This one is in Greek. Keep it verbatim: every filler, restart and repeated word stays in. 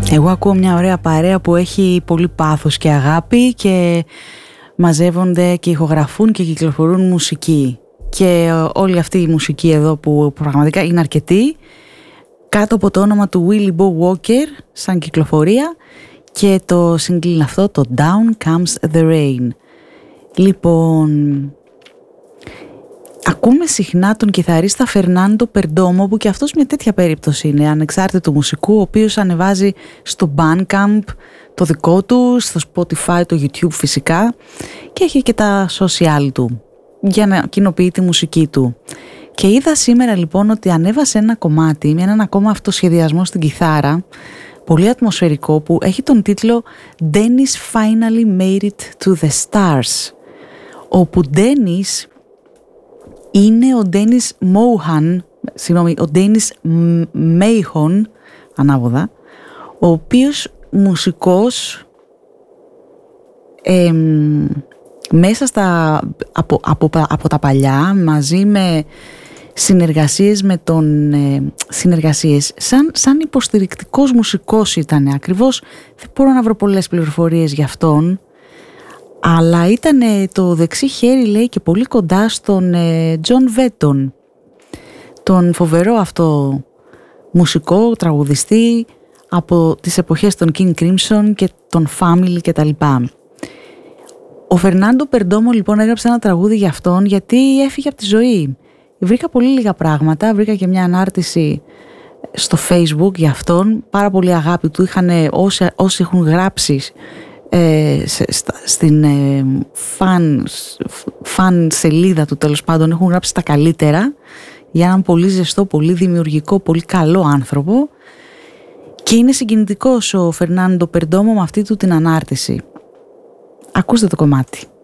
Εγώ ακούω μια ωραία παρέα που έχει πολύ πάθος και αγάπη και μαζεύονται και ηχογραφούν και κυκλοφορούν μουσική. Και όλη αυτή η μουσική εδώ που πραγματικά είναι αρκετή, κάτω από το όνομα του Willie Bo Walker σαν κυκλοφορία, και το single αυτό, το Down Comes the Rain. Λοιπόν, ακούμε συχνά τον κιθαρίστα Φερνάντο Περντόμο, που και αυτός μια τέτοια περίπτωση είναι, ανεξάρτητου μουσικού, ο οποίος ανεβάζει στο Bandcamp το δικό του, στο Spotify, το YouTube φυσικά, και έχει και τα social του για να κοινοποιεί τη μουσική του. Και είδα σήμερα λοιπόν ότι ανέβασε ένα κομμάτι με έναν ακόμα αυτοσχεδιασμό στην κιθάρα, πολύ ατμοσφαιρικό, που έχει τον τίτλο Dennis Finally Made It to the Stars, όπου Dennis είναι ο Dennis Mohan, συγγνώμη, ο Dennis Mahon, ανάποδα, ο οποίος μουσικός ε, μέσα στα, από, από, από τα παλιά, μαζί με συνεργασίες με τον ε, συνεργασίες σαν, σαν υποστηρικτικός μουσικός ήταν ακριβώς, δεν μπορώ να βρω πολλές πληροφορίες για αυτόν, αλλά ήταν το δεξί χέρι, λέει, και πολύ κοντά στον Τζον Βέτον, τον φοβερό αυτό μουσικό, τραγουδιστή από τις εποχές των King Crimson και των Family και τα λοιπά. Ο Φερνάντο Περντόμο λοιπόν έγραψε ένα τραγούδι για αυτόν, γιατί έφυγε από τη ζωή. Βρήκα πολύ λίγα πράγματα, βρήκα και μια ανάρτηση στο Facebook για αυτόν, πάρα πολύ αγάπη του είχαν όσοι, όσοι έχουν γράψει ε, σε, στα, στην ε, φαν, φαν σελίδα του, τέλος πάντων έχουν γράψει τα καλύτερα για έναν πολύ ζεστό, πολύ δημιουργικό, πολύ καλό άνθρωπο, και είναι συγκινητικός ο Φερνάντο Περντόμο με αυτή του την ανάρτηση. Ακούστε το κομμάτι.